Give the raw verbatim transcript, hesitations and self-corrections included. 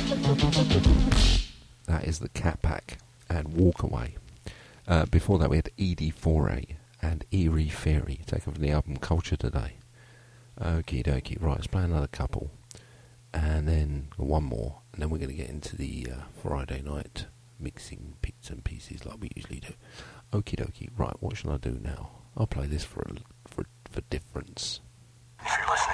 That is the Cat Pack and Walk Away. Uh, before that we had Edie Foray and Eerie Fairy, taken from the album Culture Today. Okie dokie, right, let's play another couple. And then one more, and then we're going to get into the uh, Friday night mixing bits and pieces like we usually do. Okie dokie, right, what shall I do now? I'll play this for, a, for, for difference. If you're listening